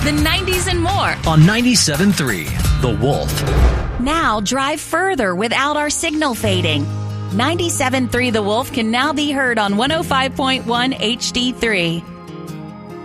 the 90s, and more. On 97.3, The Wolf. Now drive further without our signal fading. 97.3 The Wolf can now be heard on 105.1 HD3.